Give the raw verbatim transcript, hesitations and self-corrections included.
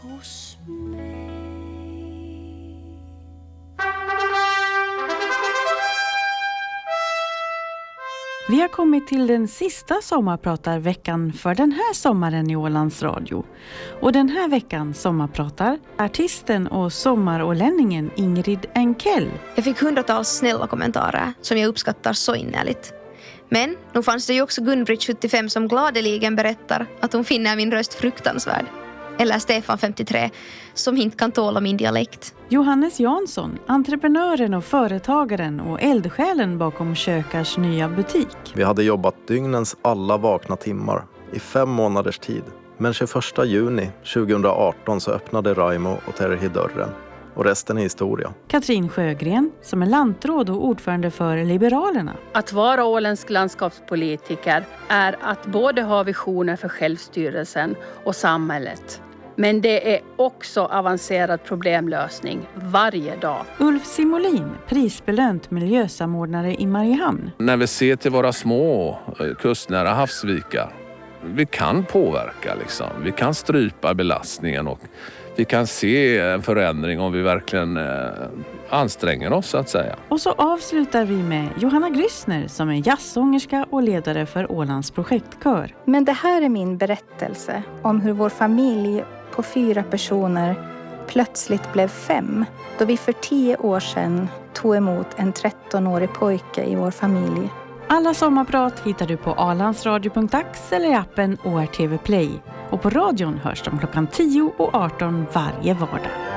hos mig. Vi har kommit till den sista sommarpratarveckan för den här sommaren i Ålands Radio. Och den här veckan sommarpratar artisten och sommarålänningen Ingrid Enkel. Jag fick hundratals snälla kommentarer som jag uppskattar så innerligt. Men nu fanns det ju också Gun-Britt sjuttiofem som gladeligen berättar att hon finner min röst fruktansvärd. Eller Stefan femtiotre som inte kan tåla min dialekt. Johannes Jansson, entreprenören och företagaren och eldsjälen bakom Kökars nya butik. Vi hade jobbat dygnens alla vakna timmar i fem månaders tid. Men tjugoförsta juni tjugohundraarton så öppnade Raimo och Terhi dörren. Och resten är historia. Katrin Sjögren, som är lantråd och ordförande för Liberalerna. Att vara åländsk landskapspolitiker är att både ha visioner för självstyrelsen och samhället. Men det är också avancerad problemlösning varje dag. Ulf Simolin, prisbelönt miljösamordnare i Mariehamn. När vi ser till våra små kustnära havsvikar, vi kan påverka liksom. Vi kan strypa belastningen och vi kan se en förändring om vi verkligen eh, anstränger oss så att säga. Och så avslutar vi med Johanna Grissner som är jazzsångerska och ledare för Ålands projektkör. Men det här är min berättelse om hur vår familj på fyra personer plötsligt blev fem. Då vi för tio år sedan tog emot en trettonårig pojke i vår familj. Alla sommarprat hittar du på alandsradio punkt ax eller i appen O R T V Play. Och på radion hörs de klockan tio och arton varje vardag.